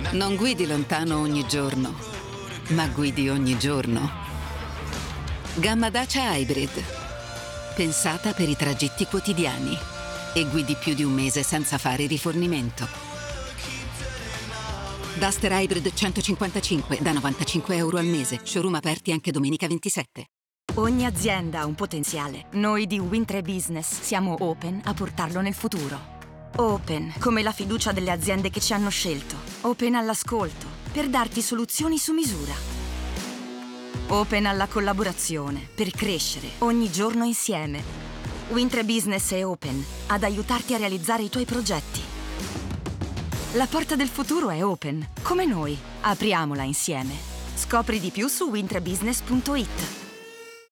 Non guidi lontano ogni giorno, ma guidi ogni giorno. Gamma Dacia Hybrid. Pensata per i tragitti quotidiani. E guidi più di un mese senza fare rifornimento. Duster Hybrid 155 da €95 al mese. Showroom aperti anche domenica 27. Ogni azienda ha un potenziale. Noi di Win3 Business siamo open a portarlo nel futuro. Open, come la fiducia delle aziende che ci hanno scelto. Open all'ascolto, per darti soluzioni su misura. Open alla collaborazione, per crescere ogni giorno insieme. Win3 Business è open ad aiutarti a realizzare i tuoi progetti. La porta del futuro è open, come noi. Apriamola insieme. Scopri di più su win3business.it.